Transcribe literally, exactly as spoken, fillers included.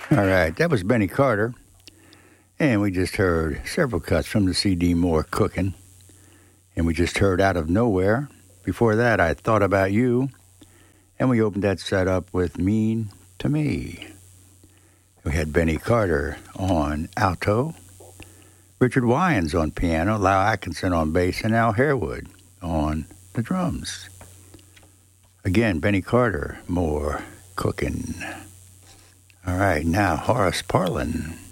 All right, that was Benny Carter. And we just heard several cuts from the C D More Cooking. And we just heard Out of Nowhere. Before that, I Thought About You. And we opened that set up with Mean to Me. We had Benny Carter on alto, Richard Wyans on piano, Lau Atkinson on bass, and Al Harewood on the drums. Again, Benny Carter, More Cooking. All right, now Horace Parlan.